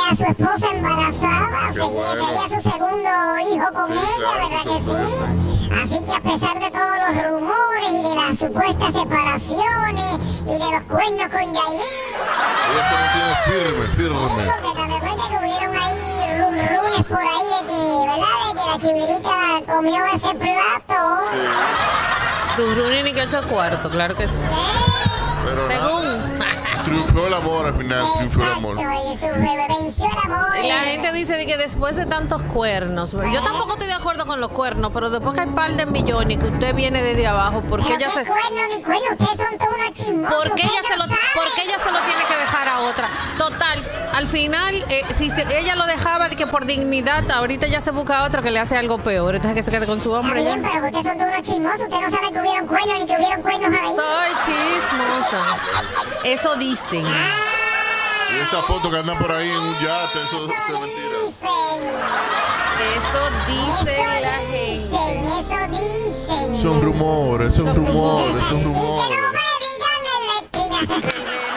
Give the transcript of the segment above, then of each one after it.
a su esposa embarazada, sería su segundo hijo con ella, ¿verdad que sí? Así que a pesar de todos los rumores y de las supuestas separaciones y de los cuernos con Yailin, ella se mantiene firme. Porque también cuenta que hubieron ahí rumores por ahí de que, ¿verdad? De que la chivirica comió ese plato. Run ni que 8 cuartos, claro que sí. Pero según. Triunfó el amor al final, triunfó el amor. Y su bebé venció el amor. Y la gente dice de que después de tantos cuernos, yo tampoco estoy de acuerdo con los cuernos, pero después que hay par de millones que usted viene desde abajo, ¿por qué ella se... cuerno, ustedes son todos unos chismosos. ¿Por qué ella se lo tiene que dejar a otra? Total, al final, si ella lo dejaba de que por dignidad, ahorita ya se busca a otra que le hace algo peor, entonces que se quede con su hombre. Está bien, pero ustedes son todos unos chismosos, usted no sabe que hubieron cuernos ni que hubieron cuernos ahí. Soy chismosa. Eso dicen. Y esa foto que andan por ahí en un yate, eso es mentira. Eso dicen la gente. Eso dicen. Son rumores. Y que no me digan en la espina.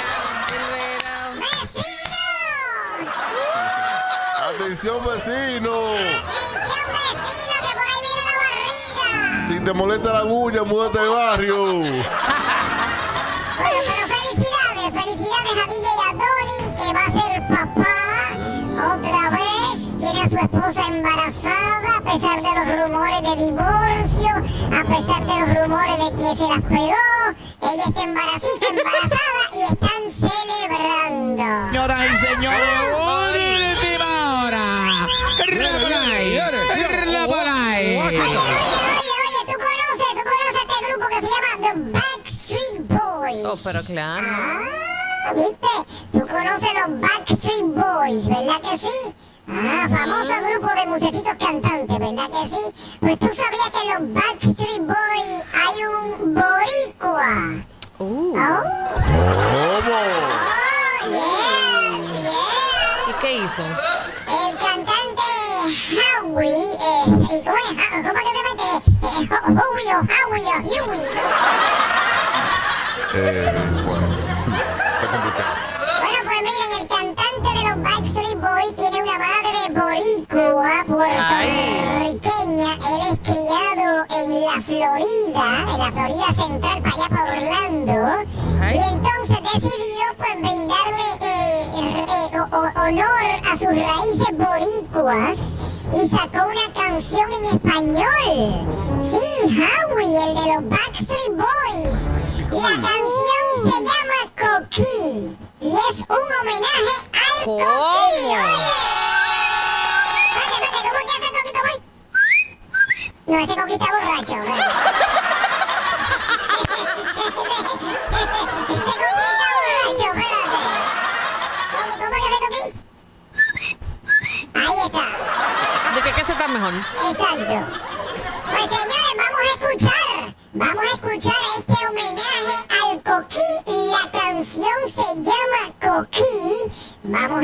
Atención, vecino. Atención, vecino, que por ahí viene la barriga. Si te molesta la bulla, múdate de barrio. Bueno, pero felicidades a DJ y a Tony, que va a ser papá otra vez. Tiene a su esposa embarazada, a pesar de los rumores de divorcio, a pesar de los rumores de que se las pegó. Ella está embarazada y están celebrando. Señoras y señores, última hora. Oye, ¿tú conoces este grupo que se llama The Backstreet Boys? Oh, pero claro. ¿Viste? Tú conoces los Backstreet Boys, ¿verdad que sí? Famoso grupo de muchachitos cantantes, ¿verdad que sí? Pues tú sabías que en los Backstreet Boys hay un boricua. ¿Cómo? Yes. ¿Y qué hizo? El cantante Howie, ¿cómo es que se mete? Howie o Huey. Bueno, está complicado. Bueno, pues miren, el cantante de los Backstreet Boys tiene una madre boricua, puertorriqueña. Él es criado en la Florida Central, para allá para Orlando. Y entonces decidió pues brindarle honor a sus raíces boricuas y sacó una canción en español. Sí, Howie, el de los Backstreet Boys. La canción se llama Coquí y es un homenaje al Coquí. Oye. Espérate, ¿cómo que hace Coquí? ¿Cómo? No, ese Coquí está borracho. Ese Coquí está borracho, espérate. ¿Cómo que hace Coquí? Ahí está. ¿De qué se está mejor? Exacto. Pues señores, vamos a escuchar